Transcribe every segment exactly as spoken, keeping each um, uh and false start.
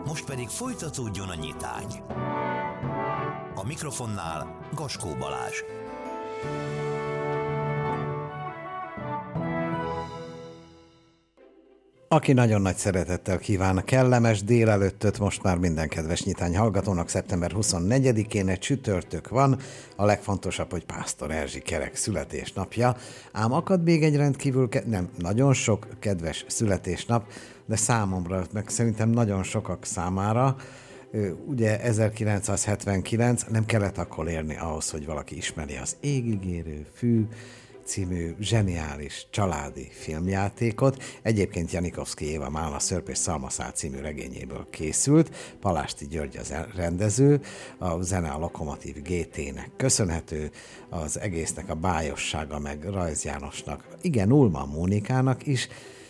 Most pedig folytatódjon a nyitány. A mikrofonnál Gaskó Balázs. Aki nagyon nagy szeretettel kíván a kellemes délelőttöt most már minden kedves nyitány hallgatónak. Szeptember huszonnegyedikén egy csütörtök van, a legfontosabb, hogy Pásztor Erzsi kerek születésnapja, ám akad még egy rendkívül, ke- nem, nagyon sok kedves születésnap, de számomra, meg szerintem nagyon sokak számára, ugye ezerkilencszázhetvenkilenc, nem kellett akkor érni ahhoz, hogy valaki ismeri az Égigérő Fű című zseniális családi filmjátékot. Egyébként Janikovszky Éva Málna Szörp és Szalmaszál című regényéből készült. Palásty György az rendező, a zene a Lokomotív gé té-nek köszönhető, az egésznek a bájossága meg Rajz Jánosnak, igen, Ullmann Mónikának is,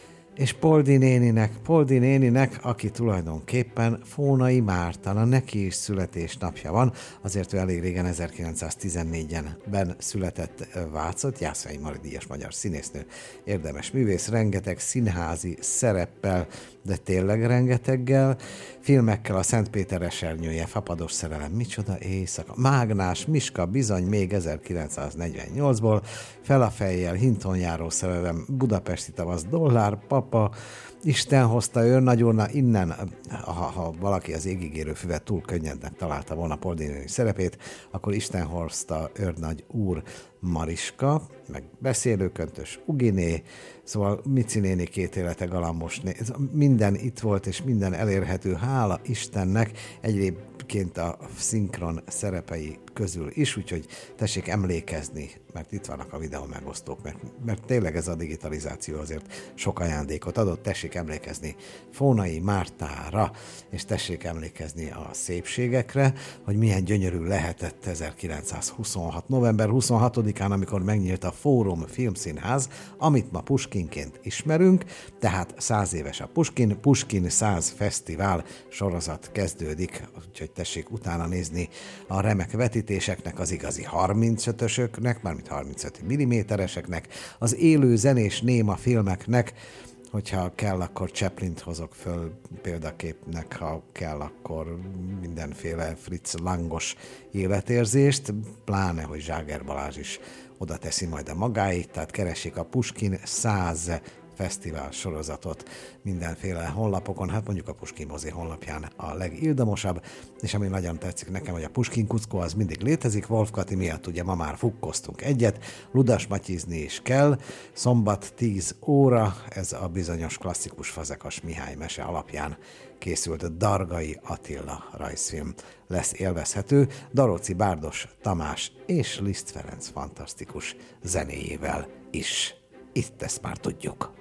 és Poldi néninek, Poldi néninek, aki tulajdonképpen Fónai Márton, neki is születésnapja van, azért ő elég régen ezerkilencszáztizennégben született Vácott, Jászai Mari díjas magyar színésznő, érdemes művész, rengeteg színházi szereppel, de tényleg rengeteggel, filmekkel, a Szent Péter esernyője, Fapados szerelem, micsoda éjszaka, Mágnás, Miska, bizony még ezerkilencszáznegyvennyolcból, Fel a fejjel, Hinton járó szerelem, Budapesti tavasz, Dollár, Papa, Isten hozta őrnagy úr, innen, ha, ha valaki az Égigérő Füvet túl könnyednek találta volna Poldi néni szerepét, akkor Isten hozta őrnagy úr Mariska, meg beszélőköntös Uginé, szóval Mici néni két élete, Galambos néni, minden itt volt, és minden elérhető, hála Istennek, egyébként a szinkron szerepei közül is, úgyhogy tessék emlékezni, mert itt vannak a videó megosztók, mert, mert tényleg ez a digitalizáció azért sok ajándékot adott, tessék emlékezni Fónai Mártára, és tessék emlékezni a szépségekre, hogy milyen gyönyörű lehetett ezerkilencszázhuszonhat. november huszonhatodikán, amikor megnyílt a Fórum Filmszínház, amit ma Puskinként ismerünk, tehát száz éves a Puskin, Puskin száz Fesztivál sorozat kezdődik, úgyhogy tessék utána nézni a remek vetítéseknek, az igazi harmincötösöknek, mármint harmincöt millimétereseknek, az élő zenés néma filmeknek, hogyha kell, akkor Chaplint hozok föl példaképnek, ha kell, akkor mindenféle Fritz Langos életérzést, pláne, hogy Zságer Balázs is oda teszi majd a magáit, tehát keressék a Puskin száz fesztivál sorozatot mindenféle honlapokon, hát mondjuk a Puskin mozi honlapján a legildamosabb, és ami nagyon tetszik nekem, hogy a Puskin kuckó az mindig létezik, Wolf Kati miatt ugye ma már fukkoztunk egyet, Ludas matyizni is kell, szombat tíz óra, ez a bizonyos klasszikus Fazekas Mihály mese alapján készült Dargai Attila rajzfilm lesz élvezhető, Daróci Bárdos Tamás és Liszt Ferenc fantasztikus zenéjével is. Itt ezt már tudjuk.